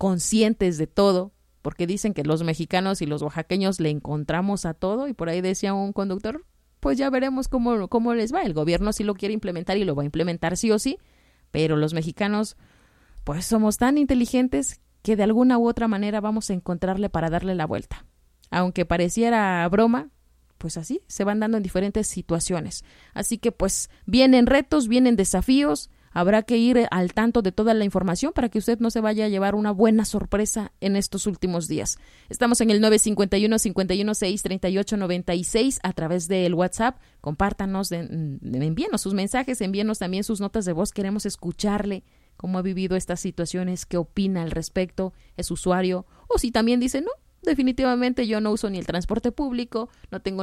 conscientes de todo, porque dicen que los mexicanos y los oaxaqueños le encontramos a todo, y por ahí decía un conductor, pues ya veremos cómo les va. El gobierno sí lo quiere implementar y lo va a implementar sí o sí, pero los mexicanos pues somos tan inteligentes que de alguna u otra manera vamos a encontrarle para darle la vuelta. Aunque pareciera broma, pues así se van dando en diferentes situaciones. Así que pues vienen retos, vienen desafíos. Habrá que ir al tanto de toda la información para que usted no se vaya a llevar una buena sorpresa en estos últimos días. Estamos en el 951-516-3896 a través del WhatsApp. Compártanos, envíenos sus mensajes, envíenos también sus notas de voz. Queremos escucharle cómo ha vivido estas situaciones, qué opina al respecto, es usuario, o si también dice, no, definitivamente yo no uso ni el transporte público, no tengo